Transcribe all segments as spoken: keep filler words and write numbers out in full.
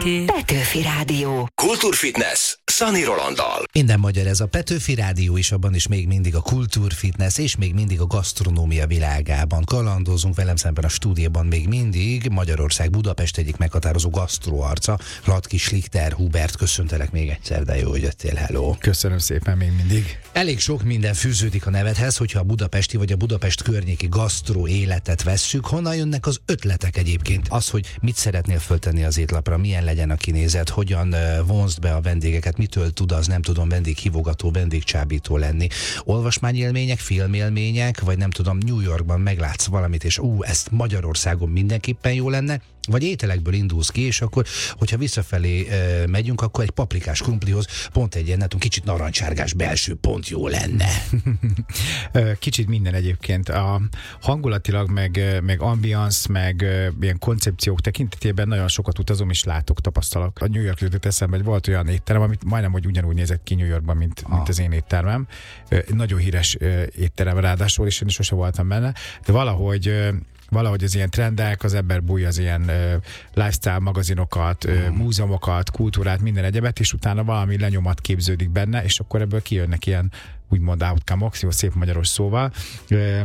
Pető. Petőfi Rádió. Kultúrfitness Szani Rolanddal. Minden magyar ez a Petőfi Rádió is, abban is még mindig a kultúrfitness és még mindig a gasztronómia világában kalandozunk. Velem szemben a stúdióban még mindig Magyarország Budapest egyik meghatározó gasztroarca, Latki Schlichter Hubert. Köszöntelek még egyszer, de jó, hogy jöttél, hello. Köszönöm szépen még mindig. Elég sok minden fűződik a nevedhez, hogyha a budapesti vagy a Budapest környéki gasztró életet vesszük. Honnan jönnek az ötletek egyébként? Az, hogy mit szeretnél föltenni az étlapra, milyen legyen a kinézet, hogyan vonzd be a vendégeket, mitől tud az, nem tudom, vendéghívogató, vendégcsábító lenni. Olvasmányélmények, filmélmények, vagy nem tudom, New Yorkban meglátsz valamit, és ú, ezt Magyarországon mindenképpen jó lenne, vagy ételekből indulsz ki, és akkor, hogyha visszafelé e, megyünk, akkor egy paprikás krumplihoz pont egy ilyen, nem tudom, kicsit narancsárgás belső pont jó lenne. Kicsit minden egyébként. A hangulatilag, meg, meg ambiance, meg ilyen koncepciók tekintetében nagyon sokat utazom, és látok, tapasztalok. A New York jutott eszembe, hogy volt olyan étterem, amit majdnem, hogy ugyanúgy nézett ki New Yorkban, mint, ah. mint az én éttermem. Nagyon híres étterem ráadásul, és én sose voltam benne, de valahogy valahogy az ilyen trendek, az ember bújja az ilyen uh, lifestyle magazinokat, uh, mm. múzeumokat, kultúrát, minden egyebet, és utána valami lenyomat képződik benne, és akkor ebből kijönnek ilyen úgymond outcome-ok, jó szép magyaros szóval. Uh,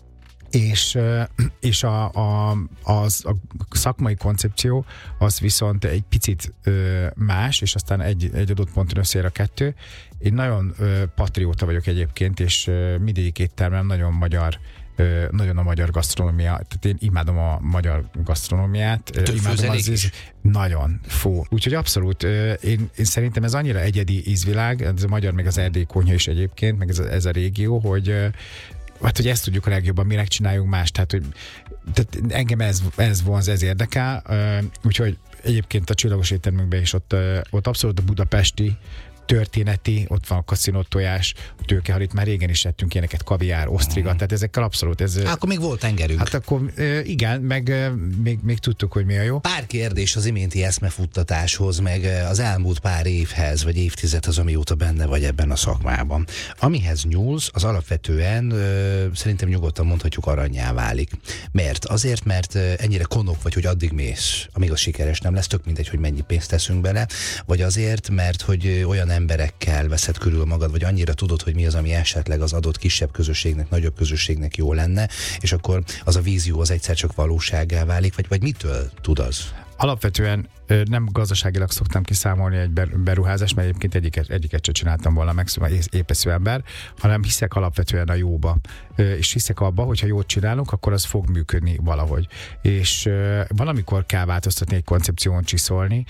és, uh, és a, a, az, a szakmai koncepció az viszont egy picit uh, más, és aztán egy, egy adott ponton összeér a kettő. Én nagyon uh, patrióta vagyok egyébként, és uh, mindegyik éttermem nagyon magyar, nagyon a magyar gasztronómia, tehát én imádom a magyar gasztronómiát. Imádom az is. Nagyon, fú. Úgyhogy abszolút, én, én szerintem ez annyira egyedi ízvilág, ez a magyar, meg az erdélyi konyha is egyébként, meg ez a, ez a régió, hogy hát, hogy ezt tudjuk a legjobban, minek csináljunk más, tehát, hogy tehát engem ez, ez vonz, ez érdekel, úgyhogy egyébként a csillagos éttermünkben is ott, ott abszolút a budapesti történeti, ott van a kaszinó tojás, a tőkehalit, már régen is ettünk ilyeneket, kaviár, osztriga, mm. tehát ezekkel abszolút. Ez, Há, akkor még volt tengerünk. Hát akkor igen, meg még, még tudtuk, hogy mi a jó. Pár kérdés az iménti eszmefuttatáshoz, meg az elmúlt pár évhez, vagy évtizedhez, amióta benne vagy ebben a szakmában. Amihez nyúlsz, az alapvetően ö, szerintem nyugodtan mondhatjuk aranyá válik. Mert? Azért, mert ennyire konok vagy, hogy addig mész, amíg az sikeres nem lesz, tök mindegy, hogy mennyi pénzt teszünk bele, vagy azért, mert hogy olyan emberekkel veszed körül magad, vagy annyira tudod, hogy mi az, ami esetleg az adott kisebb közösségnek, nagyobb közösségnek jó lenne, és akkor az a vízió az egyszer csak valósággá válik, vagy, vagy mitől tud az? Alapvetően nem gazdaságilag szoktam kiszámolni egy beruházást, mert egyébként egyiket, egyiket sem csináltam volna meg, szóval épeszű ember, hanem hiszek alapvetően a jóba. És hiszek abba, hogyha jót csinálunk, akkor az fog működni valahogy. És valamikor kell változtatni egy koncepción, csiszolni,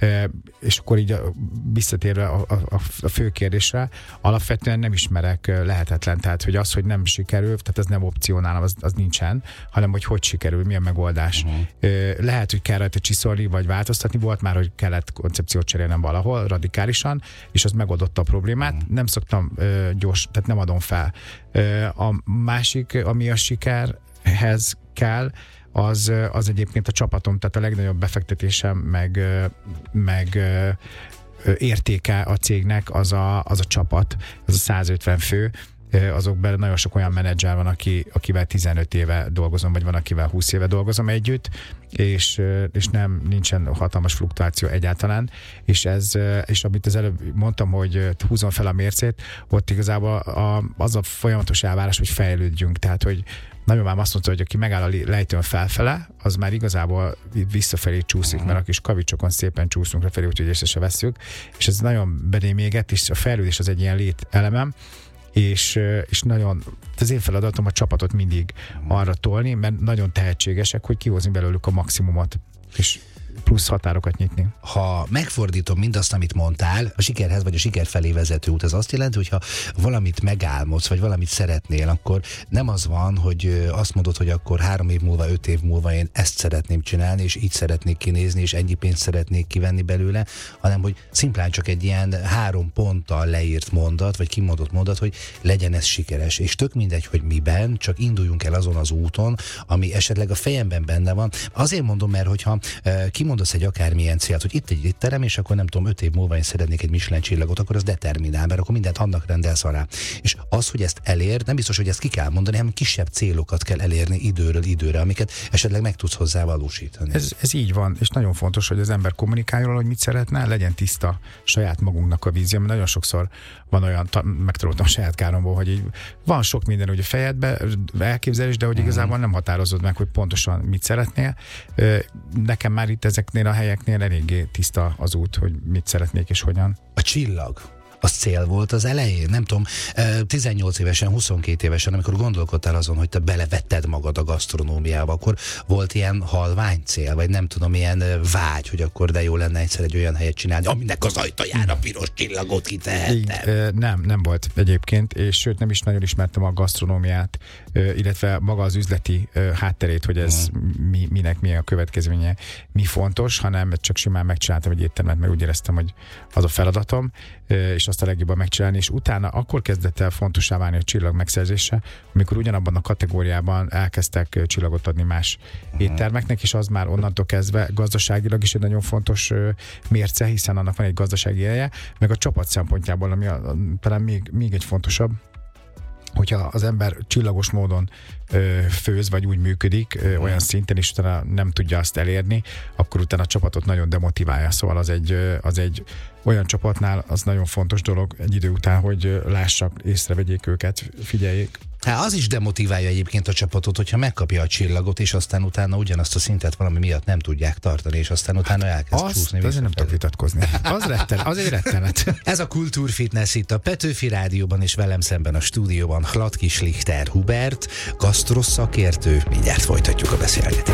és akkor így visszatérve a, a, a fő kérdésre, alapvetően nem ismerek lehetetlen, tehát hogy az, hogy nem sikerül, tehát ez nem opcionál, az, az nincsen, hanem hogy hogy sikerül, mi a megoldás. Uh-huh. Lehet, hogy kell rajta csiszolni, vagy változtatni, volt már, hogy kellett koncepciót cserélnem valahol radikálisan, és az megoldotta a problémát. Uh-huh. Nem szoktam uh, gyors, tehát nem adom fel. Uh, a másik, ami a sikerhez kell, Az, az egyébként a csapatom, tehát a legnagyobb befektetésem, meg, meg értéke a cégnek az a, az a csapat, az a százötven fő, azokban nagyon sok olyan menedzser van, aki, akivel tizenöt éve dolgozom, vagy van, akivel húsz éve dolgozom együtt, és, és nem, nincsen hatalmas fluktuáció egyáltalán, és ez, és amit az előbb mondtam, hogy húzom fel a mércét, ott igazából a, az a folyamatos elvárás, hogy fejlődjünk, tehát, hogy nagymamám azt mondta, hogy aki megáll a lejtőn felfele, az már igazából visszafelé csúszik, mert a kis kavicsokon szépen csúszunk lefelé, úgyhogy észre se vesszük, és ez nagyon belém égett, és a fejlődés az egy ilyen lételemem, és, és nagyon, az én feladatom a csapatot mindig arra tolni, mert nagyon tehetségesek, hogy kihozni belőlük a maximumot, és plusz határokat nyitni. Ha megfordítom mindazt, amit mondtál, a sikerhez vagy a siker felé vezető út, ez azt jelenti, hogy ha valamit megálmodsz, vagy valamit szeretnél, akkor nem az van, hogy azt mondod, hogy akkor három év múlva, öt év múlva én ezt szeretném csinálni, és így szeretnék kinézni, és ennyi pénzt szeretnék kivenni belőle, hanem hogy szimplán csak egy ilyen három ponttal leírt mondat, vagy kimondott mondat, hogy legyen ez sikeres. És tök mindegy, hogy miben, csak induljunk el azon az úton, ami esetleg a fejemben benne van. Azért mondom, mert hogyha ki kimondasz egy akármilyen célt, hogy itt egy étterem, és akkor nem tudom, öt év múlva én szeretnék egy Michelin csillagot, akkor az determinál, mert akkor mindent annak rendelsz alá. És az, hogy ezt elér, nem biztos, hogy ezt ki kell mondani, hanem kisebb célokat kell elérni időről időre, amiket esetleg meg tudsz hozzá valósítani. Ez, ez így van, és nagyon fontos, hogy az ember kommunikáljon, hogy mit szeretne, legyen tiszta saját magunknak a vízió, mert nagyon sokszor van olyan, megtanultam saját káromból, hogy így van sok minden ugye fejedbe, elképzelés, de hogy igazából nem határozod meg, hogy pontosan mit szeretnél. Nekem már itt ezeknél a helyeknél eléggé tiszta az út, hogy mit szeretnék és hogyan. A csillag. Az cél volt az elején, nem tudom, tizennyolc évesen, huszonkét évesen, amikor gondolkodtál azon, hogy te belevetted magad a gasztronómiába, akkor volt ilyen halvány cél, vagy nem tudom, ilyen vágy, hogy akkor de jó lenne egyszer egy olyan helyet csinálni, aminek az ajtajára piros csillagot kitehettem. Nem, nem volt egyébként, és sőt nem is nagyon ismertem a gasztronómiát, illetve maga az üzleti hátterét, hogy ez hmm. mi, minek mi a következménye, mi fontos, hanem csak simán megcsináltam egy éttermet, mert úgy éreztem, hogy az a feladatom, és azt a legjobban megcsinálni, és utána akkor kezdett el fontossá válni a csillag megszerzése, amikor ugyanabban a kategóriában elkezdtek csillagot adni más uh-huh. éttermeknek, és az már onnantól kezdve gazdaságilag is egy nagyon fontos mérce, hiszen annak van egy gazdasági eleje, meg a csapat szempontjából, ami a, a, talán még, még egy fontosabb, hogyha az ember csillagos módon ö, főz, vagy úgy működik, ö, olyan szinten, és utána nem tudja azt elérni, akkor utána a csapatot nagyon demotiválja. Szóval az egy, ö, az egy olyan csapatnál az nagyon fontos dolog egy idő után, hogy lássak, észrevegyék őket, figyeljék. Hát az is demotiválja egyébként a csapatot, hogyha megkapja a csillagot, és aztán utána ugyanazt a szintet valami miatt nem tudják tartani, és aztán utána elkezd azt, csúszni. Azért nem tudok vitatkozni. Az, retten, az egy rettenet. Ez a Kultúrfitness itt a Petőfi Rádióban, és velem szemben a stúdióban Hladky Schlichter Hubert, gasztroszakértő. Mindjárt folytatjuk a beszélgetést.